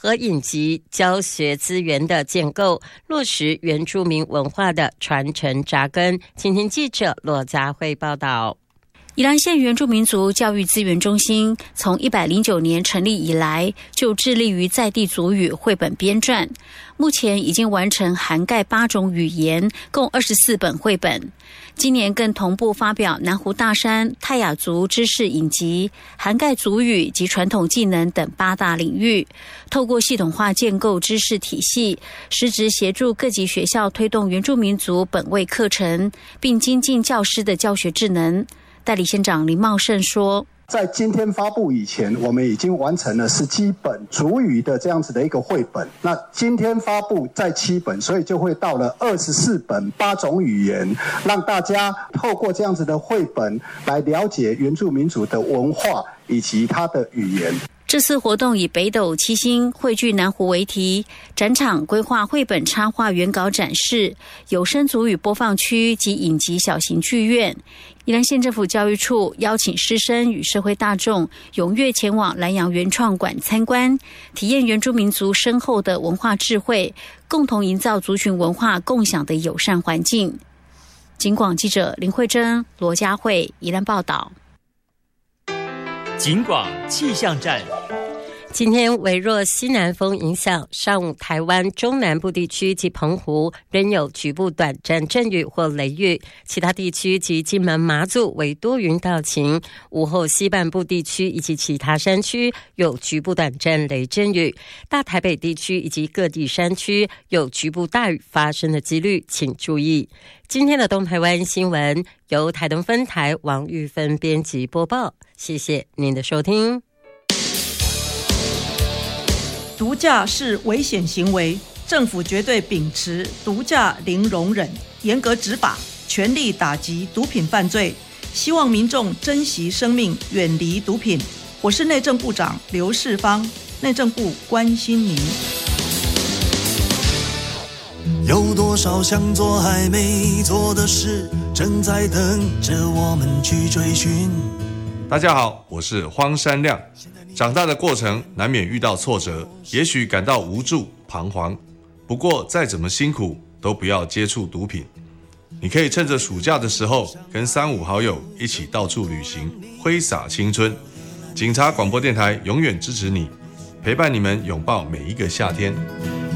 和影集教学资源的建构，落实原住民文化的传承扎根。请听记者罗佳慧报道。 宜兰县原住民族教育资源中心从109年成立以来，就致力于在地族语绘本编撰，目前已经完成涵盖8种语言，共24本绘本。今年更同步发表南湖大山泰雅族知识影集，涵盖族语及传统技能等8大领域，透过系统化建构知识体系，实质协助各级学校推动原住民族本位课程，并精进教师的教学智能。代理县长林茂盛说， 在今天发布以前，我们已经完成了17本族语的这样子的一个绘本。那今天发布在7本，所以就会到了24本8种语言，让大家透过这样子的绘本来了解原住民族的文化以及它的语言。 这次活动以北斗七星汇聚南湖为题，展场规划绘本插画原稿展示、有声族语播放区及影集小型剧院。宜兰县政府教育处邀请师生与社会大众踊跃前往南洋原创馆参观，体验原住民族深厚的文化智慧，共同营造族群文化共享的友善环境。警广记者林慧珍、罗佳慧宜兰报道。 警广气象站。 今天微弱西南风影响，上午台湾中南部地区及澎湖仍有局部短暂阵雨或雷雨，其他地区及金门马祖为多云到晴。午后西半部地区以及其他山区有局部短暂雷阵雨，大台北地区以及各地山区有局部大雨发生的几率，请注意。今天的东台湾新闻由台东分台王玉芬编辑播报，谢谢您的收听。 毒驾是危险行为，政府绝对秉持毒驾零容忍，严格执法，全力打击毒品犯罪，希望民众珍惜生命，远离毒品。我是内政部长刘世芳，内政部关心您。 有多少想做还没做的事，正在等着我们去追寻。 大家好，我是荒山亮。长大的过程难免遇到挫折，也许感到无助、彷徨。不过再怎么辛苦，都不要接触毒品。你可以趁着暑假的时候，跟3、5好友一起到处旅行，挥洒青春。警察广播电台永远支持你，陪伴你们拥抱每一个夏天。